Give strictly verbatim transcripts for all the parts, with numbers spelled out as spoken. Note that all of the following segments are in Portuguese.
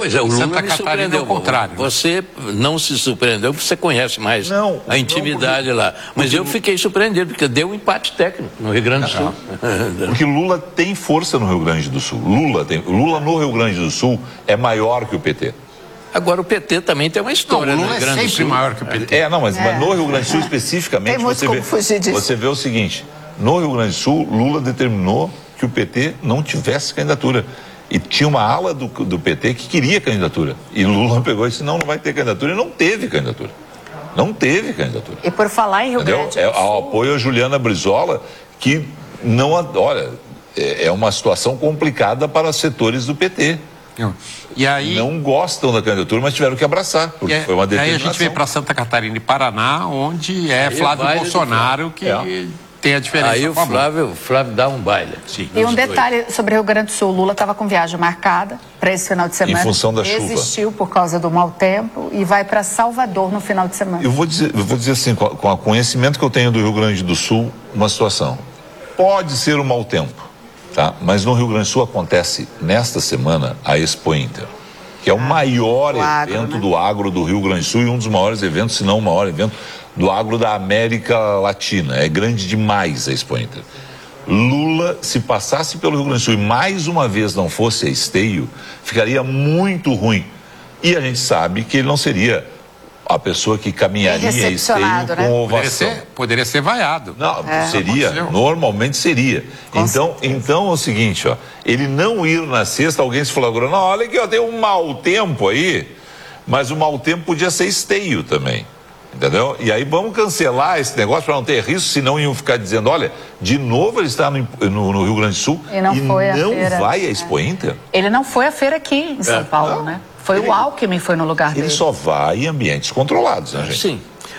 Pois é, o Lula Santa me Catarina é o contrário. Você não se surpreendeu, porque você conhece mais não, a intimidade não, porque, lá. Mas porque, eu fiquei surpreendido, porque deu um empate técnico no Rio Grande do Sul. Porque Lula tem força no Rio Grande do Sul. Lula, tem, Lula no Rio Grande do Sul é maior que o P T. Agora o P T também tem uma história. Não, o Lula no Rio Grande é sempre do Sul. maior que o P T. É, não, mas, é. mas no Rio Grande do Sul especificamente você vê, você vê o seguinte, no Rio Grande do Sul, Lula determinou que o P T não tivesse candidatura. E tinha uma ala do, do P T que queria candidatura. E Lula pegou e disse, não, não vai ter candidatura. E não teve candidatura. Não teve candidatura. E por falar em Rio Entendeu? Grande do É Sul... ao apoio a Juliana Brizola, que não... Olha, é uma situação complicada para setores do P T. E aí, não gostam da candidatura, mas tiveram que abraçar, porque é, foi uma determinação. Aí a gente veio para Santa Catarina e Paraná, onde é aí Flávio Bolsonaro que é. tem a diferença. Aí o Flávio, Flávio dá um baile. Sim, e um detalhe dois. sobre Rio Grande do Sul, Lula estava com viagem marcada para esse final de semana. Em função da chuva. Desistiu por causa do mau tempo e vai para Salvador no final de semana. Eu vou dizer, eu vou dizer assim, com o conhecimento que eu tenho do Rio Grande do Sul, uma situação. Pode ser um mau tempo, tá? Mas no Rio Grande do Sul acontece nesta semana a Expo Inter, que é o maior o agro, evento né? do agro do Rio Grande do Sul e um dos maiores eventos, se não o maior evento do agro da América Latina. É grande demais a Expo Inter. Lula, se passasse pelo Rio Grande do Sul e mais uma vez não fosse a esteio, ficaria muito ruim. E a gente sabe que ele não seria a pessoa que caminharia a esteio né? com ovação. Poderia ser, poderia ser vaiado. Não, é. seria, normalmente seria. Com então, então é o seguinte, ó, ele não ir na sexta, alguém se falou, não, olha que ó, tem um mau tempo aí, mas o mau tempo podia ser esteio também. Entendeu? E aí vamos cancelar esse negócio para não ter risco, senão iam ficar dizendo, olha, de novo ele está no, no, no Rio Grande do Sul e não, e foi não a feira, vai à Expo é. Inter. Ele não foi à feira aqui em São é. Paulo, não. né? Foi ele, o Alckmin foi no lugar ele dele. Ele só vai em ambientes controlados, né, gente? Sim.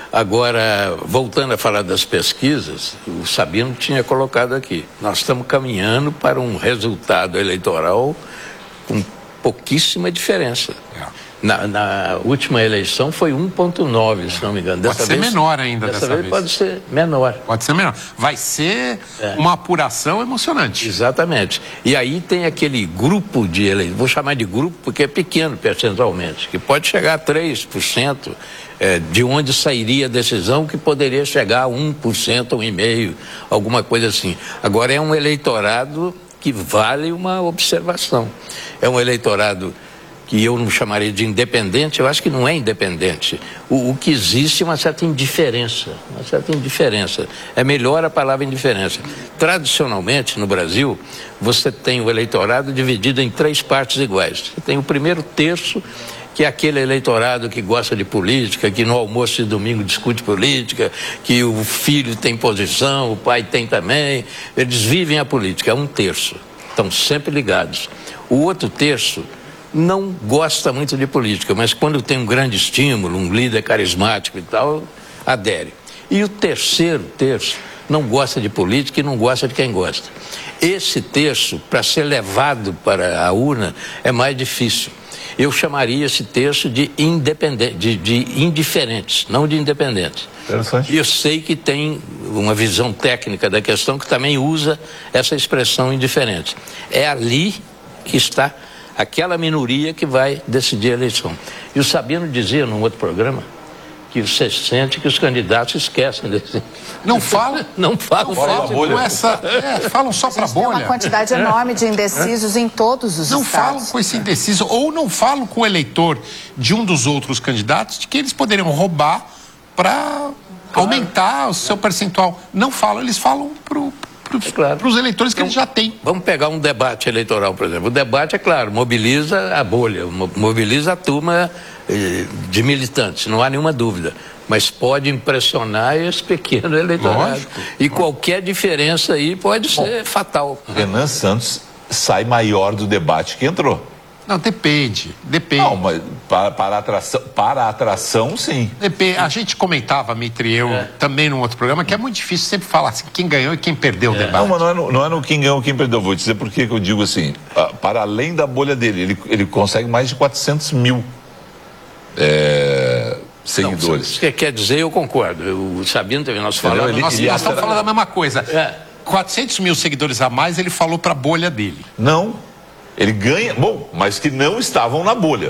Agora, voltando a falar das pesquisas, o Sabino tinha colocado aqui, nós estamos caminhando para um resultado eleitoral com pouquíssima diferença. É. Na, na última eleição foi um ponto nove, se não me engano. Dessa pode ser vez, menor ainda dessa, dessa vez. vez. Pode ser menor. Pode ser menor. Vai ser é. uma apuração emocionante. Exatamente. E aí tem aquele grupo de eleitores, vou chamar de grupo porque é pequeno percentualmente, que pode chegar a três por cento, é, de onde sairia a decisão, que poderia chegar a um por cento, um vírgula cinco por cento, alguma coisa assim. Agora é um eleitorado que vale uma observação. É um eleitorado que eu não chamaria de independente, eu acho que não é independente. O, o que existe é uma certa indiferença, uma certa indiferença. É melhor a palavra indiferença. Tradicionalmente, no Brasil, você tem o eleitorado dividido em três partes iguais. Você tem o primeiro terço, que é aquele eleitorado que gosta de política, que no almoço de domingo discute política, que o filho tem posição, o pai tem também. Eles vivem a política, é um terço. Estão sempre ligados. O outro terço não gosta muito de política, mas quando tem um grande estímulo, um líder carismático e tal, adere. E o terceiro terço não gosta de política e não gosta de quem gosta. Esse terço, para ser levado para a urna, é mais difícil. Eu chamaria esse terço de independente, de, de indiferentes, não de independentes. Interessante. E eu sei que tem uma visão técnica da questão que também usa essa expressão indiferente. É ali que está aquela minoria que vai decidir a eleição. E o Sabino dizia num outro programa que você sente que os candidatos esquecem desse... Não falam? Não falam. Não falam com essa... É, falam só para bolha. Tem uma quantidade enorme de indecisos é. em todos os não estados. Não falam com esse indeciso, ou não falam com o eleitor de um dos outros candidatos de que eles poderiam roubar para aumentar o seu percentual. Não falam, eles falam pro... para os claro. eleitores que então, eles já têm. Vamos pegar um debate eleitoral, por exemplo. O debate, é claro, mobiliza a bolha, mobiliza a turma eh, de militantes, não há nenhuma dúvida. Mas pode impressionar esse pequeno eleitorado. Lógico. E qualquer diferença aí pode Bom, ser fatal. Renan Santos sai maior do debate que entrou. Não, depende, depende. Não, mas para, para, a atração, para a atração, sim. Depende. A gente comentava, Mitre e eu, é. também num outro programa, que é muito difícil sempre falar assim, quem ganhou e quem perdeu é. o debate. Não, mas não é, no, não é no quem ganhou e quem perdeu. Vou dizer por que eu digo assim, para além da bolha dele, ele, ele consegue mais de quatrocentos mil é, seguidores. Não, se quer dizer, eu concordo. O Sabino também, nós falamos... Ele, nós, ele nós estamos falando a mesma coisa. É. quatrocentos mil seguidores a mais, ele falou para a bolha dele. Não. Ele ganha, bom, mas que não estavam na bolha.